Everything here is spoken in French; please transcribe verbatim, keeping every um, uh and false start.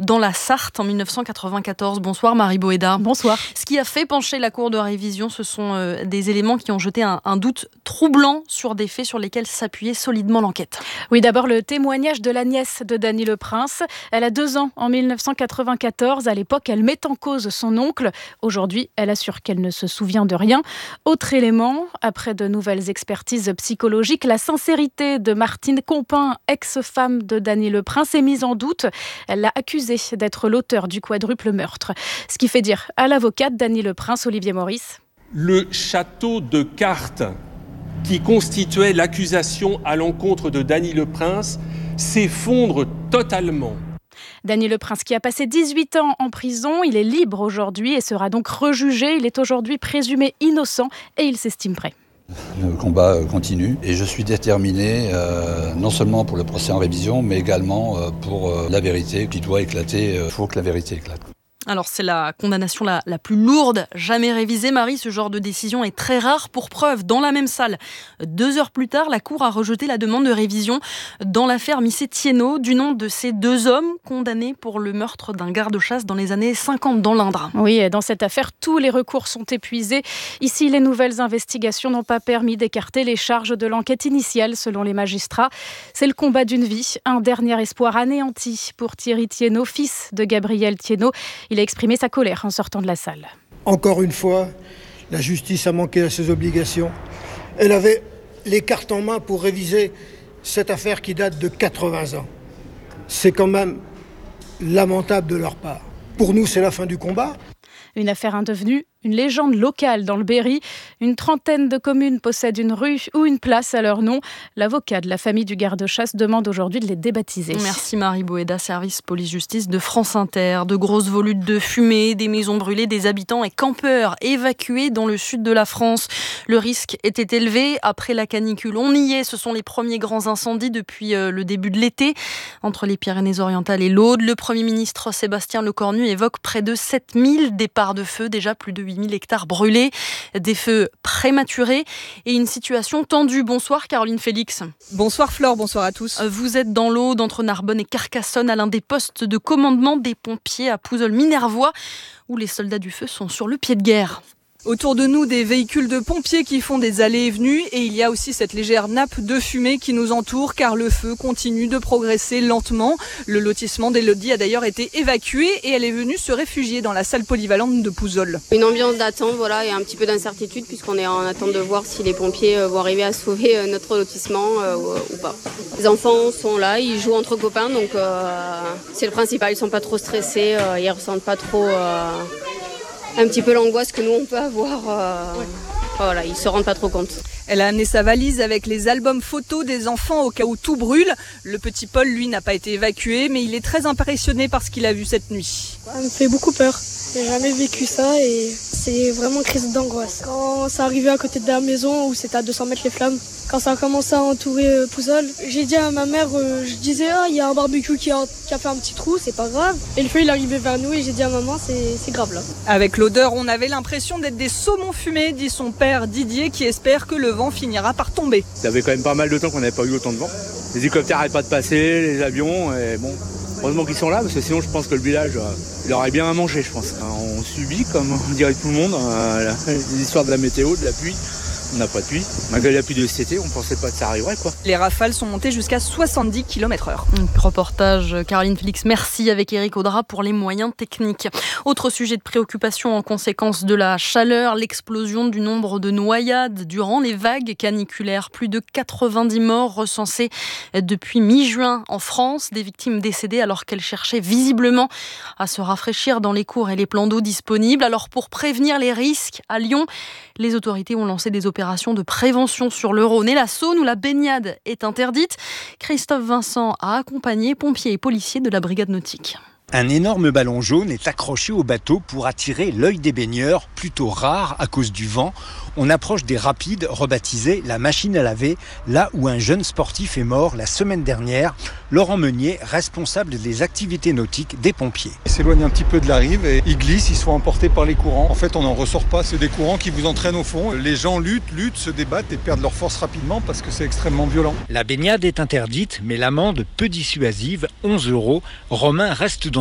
dans la Sarthe en mille neuf cent quatre-vingt-quatorze. Bonsoir Marie Boéda. Bonsoir. Ce qui a fait pencher la cour de révision, ce sont euh, des éléments qui ont jeté un, un doute troublant sur des faits sur lesquels s'appuyait solidement l'enquête. Oui, d'abord le témoignage de la nièce de Dany Leprince. Elle a deux ans en mille neuf cent quatre-vingt-quatorze. À l'époque, elle met en cause son oncle. Aujourd'hui, elle assure qu'elle ne se souvient de rien. Autre élément, après de nouvelles expertises psychologiques, la sincérité de Martine Compin, ex-femme de Dany Leprince, est mise en doute. Elle l'a accusée d'être l'auteur du quadruple meurtre. Ce qui fait dire à l'avocate Dany Leprince, Olivier Maurice. Le château de cartes qui constituait l'accusation à l'encontre de Dany Leprince s'effondre totalement. Dany Leprince qui a passé dix-huit ans en prison, il est libre aujourd'hui et sera donc rejugé. Il est aujourd'hui présumé innocent et il s'estime prêt. Le combat continue et je suis déterminé euh, non seulement pour le procès en révision mais également euh, pour euh, la vérité qui doit éclater. Il euh, faut que la vérité éclate. Alors c'est la condamnation la, la plus lourde jamais révisée. Marie, ce genre de décision est très rare. Pour preuve, dans la même salle, deux heures plus tard, la Cour a rejeté la demande de révision dans l'affaire Misset-Thienot du nom de ces deux hommes condamnés pour le meurtre d'un garde-chasse dans les années cinquante dans l'Indre. Oui, et dans cette affaire, tous les recours sont épuisés. Ici, les nouvelles investigations n'ont pas permis d'écarter les charges de l'enquête initiale, selon les magistrats. C'est le combat d'une vie, un dernier espoir anéanti pour Thierry Thienot, fils de Gabriel Thienot. Il a exprimé sa colère en sortant de la salle. Encore une fois, la justice a manqué à ses obligations. Elle avait les cartes en main pour réviser cette affaire qui date de quatre-vingts ans. C'est quand même lamentable de leur part. Pour nous, c'est la fin du combat. Une affaire devenue une légende locale dans le Berry. Une trentaine de communes possèdent une rue ou une place à leur nom. L'avocat de la famille du garde-chasse demande aujourd'hui de les débaptiser. Merci Marie Boéda, service police-justice de France Inter. De grosses volutes de fumée, des maisons brûlées, des habitants et campeurs évacués dans le sud de la France. Le risque était élevé après la canicule. On y est, ce sont les premiers grands incendies depuis le début de l'été. Entre les Pyrénées-Orientales et l'Aude, le Premier ministre Sébastien Lecornu évoque près de sept mille départs de feu, déjà plus de huit mille hectares brûlés, des feux prématurés et une situation tendue. Bonsoir Caroline Félix. Bonsoir Flore, bonsoir à tous. Vous êtes dans l'Aude, entre Narbonne et Carcassonne, à l'un des postes de commandement des pompiers à Pouzols-Minervois, où les soldats du feu sont sur le pied de guerre. Autour de nous, des véhicules de pompiers qui font des allées et venues et il y a aussi cette légère nappe de fumée qui nous entoure car le feu continue de progresser lentement. Le lotissement d'Élodie a d'ailleurs été évacué et elle est venue se réfugier dans la salle polyvalente de Pouzols. Une ambiance d'attente, voilà, et un petit peu d'incertitude puisqu'on est en attente de voir si les pompiers vont arriver à sauver notre lotissement euh, ou pas. Les enfants sont là, ils jouent entre copains donc euh, c'est le principal, ils sont pas trop stressés, euh, ils ressentent pas trop... Euh, un petit peu l'angoisse que nous on peut avoir, euh, ouais. Voilà, ils se rendent pas trop compte. Elle a amené sa valise avec les albums photos des enfants au cas où tout brûle. Le petit Paul, lui, n'a pas été évacué, mais il est très impressionné par ce qu'il a vu cette nuit. Ça me fait beaucoup peur. J'ai jamais vécu ça et c'est vraiment une crise d'angoisse. Quand ça arrivait à côté de la maison où c'était à deux cents mètres les flammes, quand ça a commencé à entourer euh, Pouzols, j'ai dit à ma mère, euh, je disais ah il y a un barbecue qui a, qui a fait un petit trou, c'est pas grave. Et le feu il arrivait vers nous et j'ai dit à maman c'est, c'est grave là. Avec l'odeur, on avait l'impression d'être des saumons fumés, dit son père Didier qui espère que le vent finira par tomber. Ça avait quand même pas mal de temps qu'on n'avait pas eu autant de vent. Les hélicoptères n'arrêtent pas de passer, les avions, et bon, heureusement qu'ils sont là parce que sinon je pense que le village il aurait bien à manger je pense. On subit comme on dirait tout le monde euh, les histoires de la météo, de la pluie. On n'a pas de pluie. Malgré la pluie de cet été, on ne pensait pas que ça arriverait, quoi. Les rafales sont montées jusqu'à soixante-dix kilomètres heure. Reportage Caroline Félix, merci avec Eric Audra pour les moyens techniques. Autre sujet de préoccupation en conséquence de la chaleur, l'explosion du nombre de noyades durant les vagues caniculaires. Plus de quatre-vingt-dix morts recensés depuis mi-juin en France. Des victimes décédées alors qu'elles cherchaient visiblement à se rafraîchir dans les cours et les plans d'eau disponibles. Alors pour prévenir les risques, à Lyon, les autorités ont lancé des opérations de prévention sur le Rhône et la Saône où la baignade est interdite. Christophe Vincent a accompagné pompiers et policiers de la brigade nautique. Un énorme ballon jaune est accroché au bateau pour attirer l'œil des baigneurs, plutôt rare à cause du vent. On approche des rapides rebaptisés la machine à laver, là où un jeune sportif est mort la semaine dernière. Laurent Meunier, responsable des activités nautiques des pompiers. Ils s'éloignent un petit peu de la rive et ils glissent, ils sont emportés par les courants. En fait, on n'en ressort pas, c'est des courants qui vous entraînent au fond. Les gens luttent, luttent, se débattent et perdent leur force rapidement parce que c'est extrêmement violent. La baignade est interdite, mais l'amende peu dissuasive, onze euros. Romain reste dans